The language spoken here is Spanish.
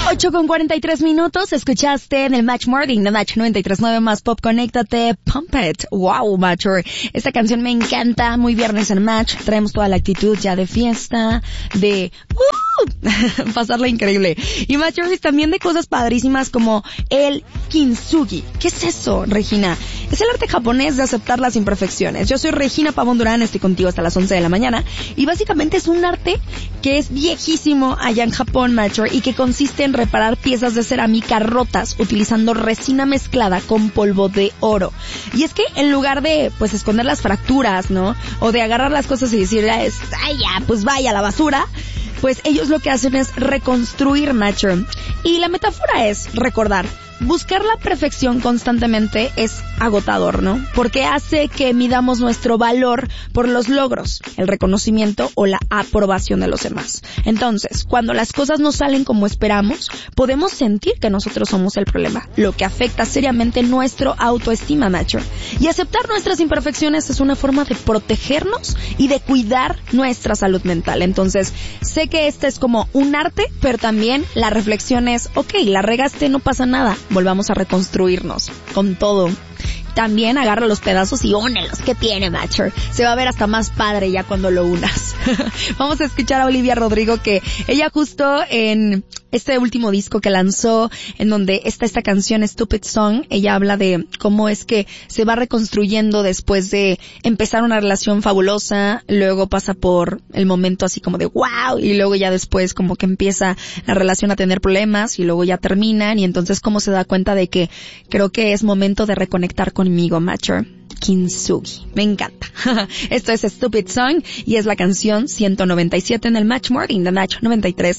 8:43, escuchaste en el Match Morning de Match 93.9 más Pop, conéctate, Pump It. Wow, Matcher. Esta canción me encanta, muy viernes en Match, traemos toda la actitud ya de fiesta, de pasarla increíble. Y Matcher también de cosas padrísimas como el kintsugi. ¿Qué es eso, Regina? Es el arte japonés de aceptar las imperfecciones. Yo soy Regina Pavón Durán, estoy contigo hasta las 11 de la mañana, y básicamente es un arte que es viejísimo allá en Japón, Matcher, y que consiste en reparar piezas de cerámica rotas utilizando resina mezclada con polvo de oro. Y es que en lugar de, pues, esconder las fracturas, ¿no? O de agarrar las cosas y decir, ay, ya, pues vaya a la basura, pues ellos lo que hacen es reconstruir, Matcher. Y la metáfora es recordar. Buscar la perfección constantemente es agotador, ¿no? Porque hace que midamos nuestro valor por los logros, el reconocimiento o la aprobación de los demás. Entonces, cuando las cosas no salen como esperamos, podemos sentir que nosotros somos el problema, lo que afecta seriamente nuestro autoestima, Matcher. Y aceptar nuestras imperfecciones es una forma de protegernos y de cuidar nuestra salud mental. Entonces, sé que este es como un arte, pero también la reflexión es, la regaste, no pasa nada. Volvamos a reconstruirnos con todo. También agarra los pedazos y únelos. ¿Qué tiene, Matcher? Se va a ver hasta más padre ya cuando lo unas. Vamos a escuchar a Olivia Rodrigo, que ella justo en este último disco que lanzó, en donde está esta canción Stupid Song, ella habla de cómo es que se va reconstruyendo después de empezar una relación fabulosa, luego pasa por el momento así como de wow, y luego ya después como que empieza la relación a tener problemas y luego ya terminan, y entonces cómo se da cuenta de que creo que es momento de reconectar conmigo, Matcher. Kintsugi. Me encanta. Esto es Stupid Song y es la canción 197 en el Match Morning de Match 93.